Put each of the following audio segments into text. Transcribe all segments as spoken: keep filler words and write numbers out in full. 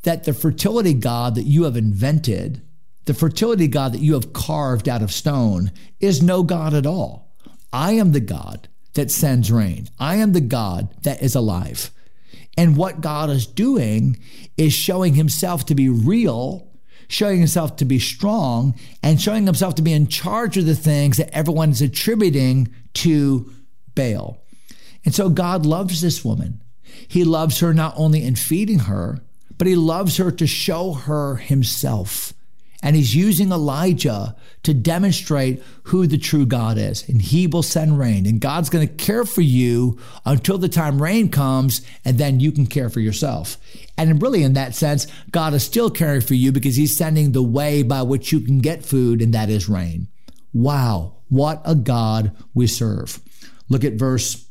that the fertility God that you have invented, the fertility God that you have carved out of stone, is no God at all. I am the God that sends rain. I am the God that is alive. And what God is doing is showing himself to be real, showing himself to be strong, and showing himself to be in charge of the things that everyone is attributing to Baal. And so God loves this woman. He loves her not only in feeding her, but he loves her to show her himself. And he's using Elijah to demonstrate who the true God is. And he will send rain. And God's going to care for you until the time rain comes, and then you can care for yourself. And really, in that sense, God is still caring for you because he's sending the way by which you can get food, and that is rain. Wow, what a God we serve. Look at verse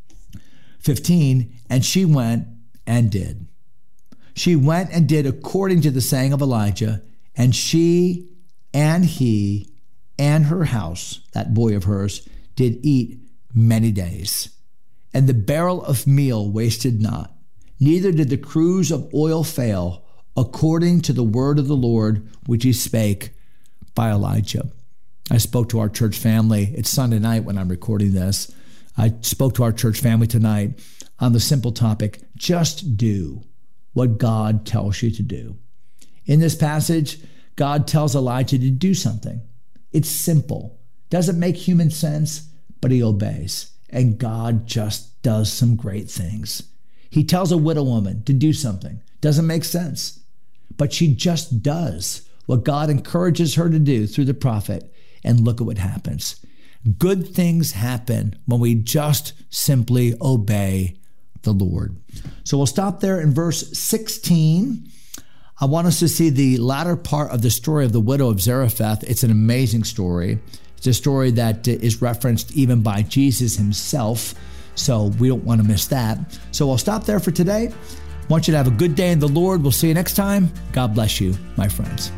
fifteen. And she went and did. She went and did according to the saying of Elijah. And she and he and her house, that boy of hers, did eat many days. And the barrel of meal wasted not, neither did the cruse of oil fail, according to the word of the Lord, which he spake by Elijah. I spoke to our church family. It's Sunday night when I'm recording this. I spoke to our church family tonight on the simple topic, just do what God tells you to do. In this passage, God tells Elijah to do something. It's simple. Doesn't make human sense, but he obeys. And God just does some great things. He tells a widow woman to do something. Doesn't make sense, but she just does what God encourages her to do through the prophet. And look at what happens. Good things happen when we just simply obey the Lord. So we'll stop there in verse sixteen. I want us to see the latter part of the story of the widow of Zarephath. It's an amazing story. It's a story that is referenced even by Jesus himself. So we don't want to miss that. So I'll stop there for today. I want you to have a good day in the Lord. We'll see you next time. God bless you, my friends.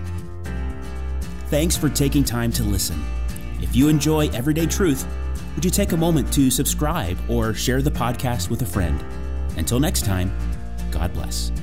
Thanks for taking time to listen. If you enjoy Everyday Truth, would you take a moment to subscribe or share the podcast with a friend? Until next time, God bless.